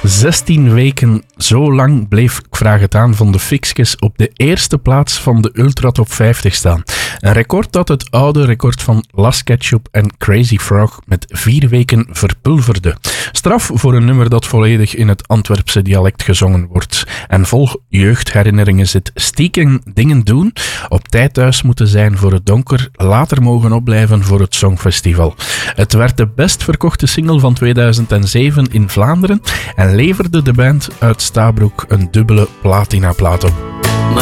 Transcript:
16 weken, zo lang bleef Ik Vraag Het Aan van de Fixkes op de eerste plaats van de Ultra Top 50 staan. Een record dat het oude record van Las Ketchup en Crazy Frog met 4 weken verpulverde. Straf voor een nummer dat volledig in het Antwerpse dialect gezongen wordt. En vol jeugdherinneringen zit stiekem dingen doen, op tijd thuis moeten zijn voor het donker, later mogen opblijven voor het Songfestival. Het werd de best verkochte single van 2007 in Vlaanderen en leverde de band uit Stabroek een dubbele platinaplaat op.